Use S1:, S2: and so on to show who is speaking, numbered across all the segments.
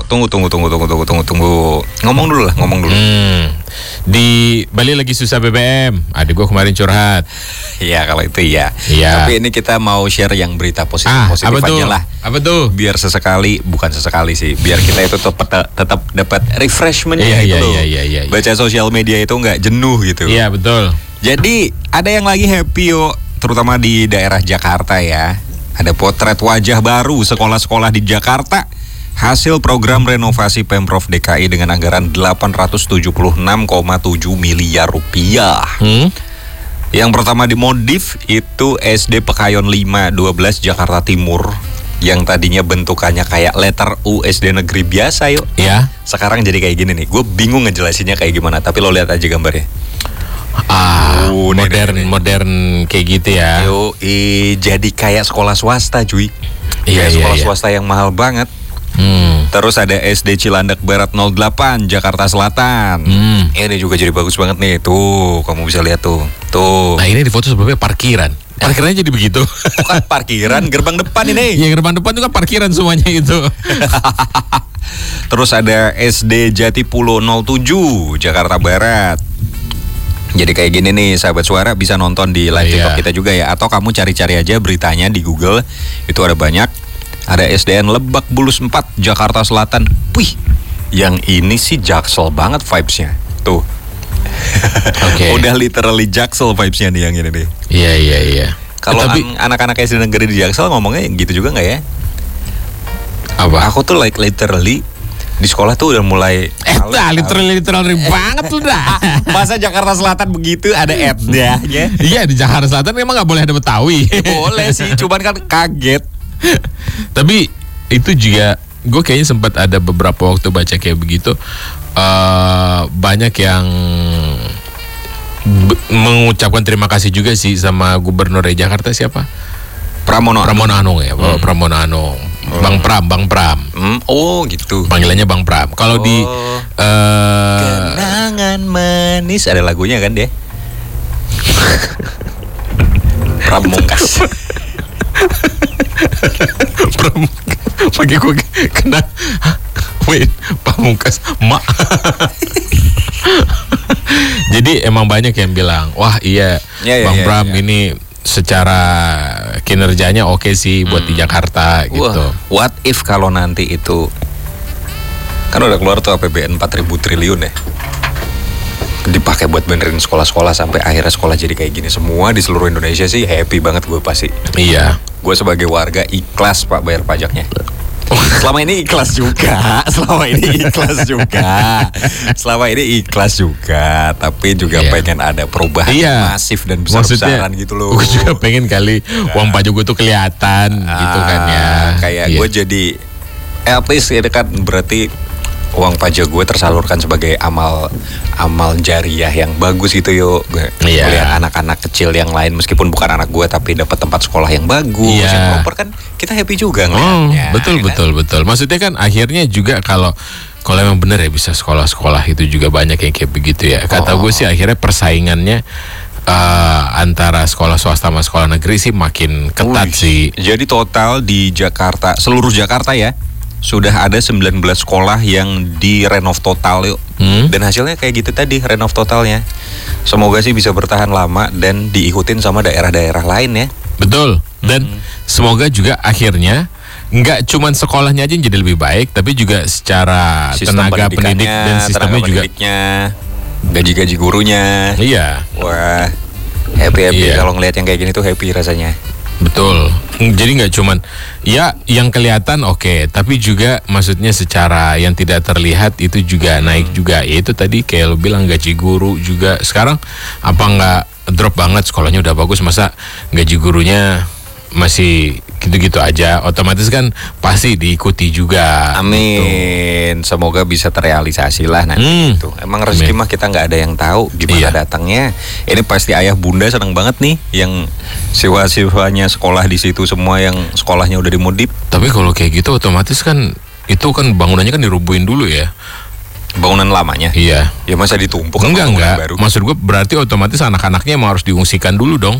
S1: Tunggu. Ngomong dulu.
S2: Di Bali lagi susah BBM. Adik gue kemarin curhat.
S1: Iya, kalau itu ya.
S2: Iya.
S1: Tapi ini kita mau share yang berita positif
S2: apa tuh?
S1: aja lah.
S2: Apa tuh?
S1: Biar bukan sesekali sih. Biar kita itu tetap dapat refreshment
S2: Iya,
S1: gitu loh.
S2: iya.
S1: Baca sosial media itu nggak jenuh gitu.
S2: Iya, betul.
S1: Jadi ada yang lagi happy terutama di daerah Jakarta ya. Ada potret wajah baru sekolah-sekolah di Jakarta hasil program renovasi Pemprov DKI dengan anggaran 876,7 miliar rupiah. Yang pertama dimodif itu SD Pekayon 5 12 Jakarta Timur yang tadinya bentukannya kayak letter U SD negeri biasa
S2: Ya.
S1: Sekarang jadi kayak gini nih. Gue bingung ngejelasinnya kayak gimana, tapi lo lihat aja gambarnya.
S2: Modern kayak gitu ya.
S1: Jadi kayak sekolah swasta cuy.
S2: Iya,
S1: Sekolah swasta yang mahal banget. Terus ada SD Cilandak Barat 08 Jakarta Selatan. Ini juga jadi bagus banget nih. Tuh, kamu bisa lihat tuh.
S2: Nah, ini di foto sebelumnya parkiran. Parkirannya jadi begitu.
S1: Bukan parkiran, gerbang depan ini.
S2: Iya, gerbang depan itu kan parkiran semuanya itu.
S1: Terus ada SD Jatipulo 07 Jakarta Barat. Jadi kayak gini nih, sahabat suara bisa nonton di live TikTok kita juga ya. Atau kamu cari-cari aja beritanya di Google. Itu ada banyak. Ada SDN Lebak Bulus 4 Jakarta Selatan. Wih, yang ini sih Jaksel banget vibes-nya. Tuh. Udah literally Jaksel vibes-nya nih yang ini nih.
S2: Iya.
S1: Kalau anak-anak SD negeri di Jaksel ngomongnya gitu juga nggak ya?
S2: Apa?
S1: Aku tuh literally di sekolah tuh udah mulai
S2: literally banget tuh dah.
S1: Masa Jakarta Selatan begitu ada ad-nya?
S2: Iya, di Jakarta Selatan memang nggak boleh ada Betawi.
S1: Boleh sih, cuman kan kaget.
S2: Tapi itu juga gue kayaknya sempat ada beberapa waktu baca kayak begitu. Banyak yang mengucapkan terima kasih juga sih sama Gubernur Jakarta siapa? Pramono Anung ya, Pramono Anung. Bang Pram.
S1: Oh gitu.
S2: Panggilannya Bang Pram. Kalau di
S1: Kenangan manis ada lagunya kan dia. Pramungkas.
S2: Pagi gue kena. Wait, Pamungkas mak. Jadi emang banyak yang bilang, wah iya Bang Pram ini secara kinerjanya oke sih buat di Jakarta gitu.
S1: What if kalau nanti itu kan udah keluar tuh APBN 4.000 triliun ya, dipakai buat benerin sekolah-sekolah sampai akhirnya sekolah jadi kayak gini semua di seluruh Indonesia sih happy banget gue pasti. Iya. Gue sebagai warga ikhlas Pak bayar pajaknya. Selama ini ikhlas juga, tapi juga pengen ada perubahan masif dan besar-besaran gitu loh.
S2: Gue juga pengen kali uang pajak gue tuh kelihatan gitu kan ya.
S1: Kayak gue jadi at least ini kan berarti uang pajak gue tersalurkan sebagai amal jariah yang bagus gitu yuk. Lihat anak-anak kecil yang lain meskipun bukan anak gue tapi dapat tempat sekolah yang bagus, yang proper kan kita happy juga ngeliatnya.
S2: Betul. Maksudnya kan akhirnya juga kalau emang bener ya bisa sekolah-sekolah itu juga banyak yang kayak begitu ya. Kata gue sih akhirnya persaingannya antara sekolah swasta sama sekolah negeri sih makin ketat sih. Jadi
S1: total di Jakarta, seluruh Jakarta ya, sudah ada 19 sekolah yang direnov total yuk. Dan hasilnya kayak gitu tadi, renov totalnya. Semoga sih bisa bertahan lama dan diikutin sama daerah-daerah lain ya.
S2: Betul. Dan semoga juga akhirnya nggak cuman sekolahnya aja yang jadi lebih baik, tapi juga secara
S1: sistem
S2: tenaga pendidik dan sistemnya juga,
S1: gaji-gaji gurunya.
S2: Iya.
S1: Wah, happy kalau ngelihat yang kayak gini tuh happy rasanya.
S2: Betul. Jadi nggak cuman ya yang kelihatan oke, tapi juga maksudnya secara yang tidak terlihat itu juga naik juga. Ya itu tadi kayak lo bilang gaji guru juga sekarang apa nggak drop banget, sekolahnya udah bagus, masa gaji gurunya masih gitu-gitu aja, otomatis kan pasti diikuti juga.
S1: Amin. Gitu. Semoga bisa terrealisasi lah nanti itu. Emang rezeki mah kita nggak ada yang tahu gimana datangnya. Ini pasti ayah bunda seneng banget nih yang siswa-siswanya sekolah di situ semua yang sekolahnya udah dimodif.
S2: Tapi kalau kayak gitu otomatis kan itu kan bangunannya kan dirubuhin dulu ya.
S1: Bangunan lamanya?
S2: Iya.
S1: Ya masa ditumpuk?
S2: Enggak. Baru? Maksud gue berarti otomatis anak-anaknya emang harus diungsikan dulu dong.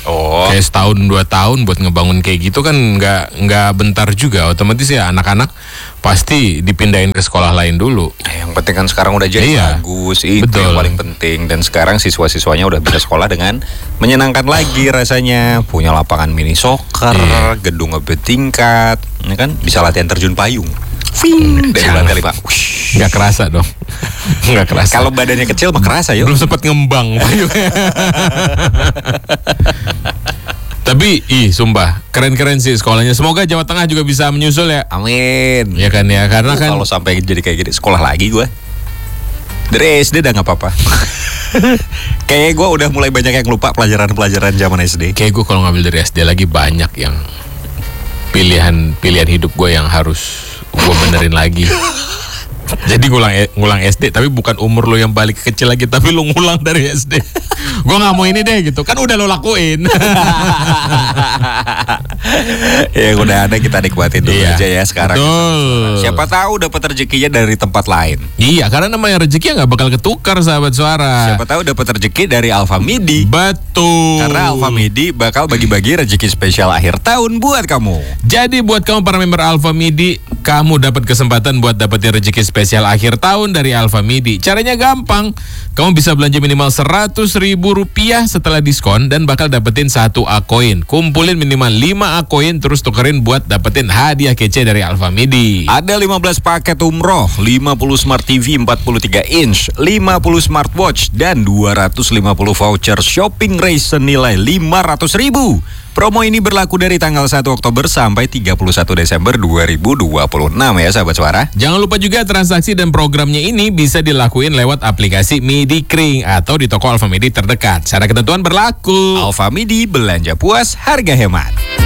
S1: Oh.
S2: Kayak setahun 2 tahun buat ngebangun kayak gitu kan nggak bentar juga. Otomatis ya anak-anak pasti dipindahin ke sekolah lain dulu.
S1: Yang penting kan sekarang udah jadi
S2: Iya,
S1: bagus, itu
S2: betul.
S1: yang paling penting. Dan sekarang siswa-siswanya udah bisa sekolah dengan menyenangkan lagi rasanya. Punya lapangan mini soccer,
S2: Iya.
S1: gedung bertingkat, ya kan bisa latihan terjun payung. Dari lantai 5.
S2: Nggak kerasa dong. Nggak kerasa.
S1: Kalau badannya kecil mah kerasa yuk.
S2: Belum sempat ngembang payungnya. Tapi sumpah keren-keren sih sekolahnya. Semoga Jawa Tengah juga bisa menyusul ya.
S1: Amin.
S2: Ya kan ya, karena kan
S1: Kalau sampai jadi kayak gini sekolah lagi gue. Dari SD udah nggak apa-apa. Kayaknya gue udah mulai banyak yang lupa pelajaran-pelajaran zaman SD.
S2: kayak gue kalau ngambil dari SD lagi banyak yang pilihan hidup gue yang harus gue benerin lagi. Jadi ngulang SD, tapi bukan umur lo yang balik ke kecil lagi, tapi lo ngulang dari SD. Gue nggak mau ini deh gitu, kan udah lo lakuin.
S1: Yang udah ada kita nikmatin dulu
S2: Iya,
S1: aja ya sekarang.
S2: betul.
S1: Siapa tahu dapat rezekinya dari tempat lain.
S2: Iya, karena namanya rezeki nggak bakal ketukar, sahabat suara.
S1: Siapa tahu dapat rezeki dari Alfa Midi.
S2: Betul.
S1: Karena Alfa Midi bakal bagi-bagi rezeki spesial akhir tahun buat kamu.
S2: Jadi buat kamu para member Alfa Midi, kamu dapat kesempatan buat dapetin rezeki spesial akhir tahun dari Alfa Midi. Caranya gampang. Kamu bisa belanja minimal Rp100.000 setelah diskon dan bakal dapetin 1 A-Coin. Kumpulin minimal 5 A-Coin terus tukerin buat dapetin hadiah kece dari Alfa Midi.
S1: Ada 15 paket umroh, 50 smart TV 43 inch, 50 smartwatch, dan 250 voucher shopping race senilai Rp500.000. Promo ini berlaku dari tanggal 1 Oktober sampai 31 Desember 2026 ya sahabat suara.
S2: Jangan lupa juga transaksi dan programnya ini bisa dilakuin lewat aplikasi Midi Kring atau di toko Alfa Midi terdekat. Syarat ketentuan berlaku.
S1: Alfa Midi, belanja puas, harga hemat.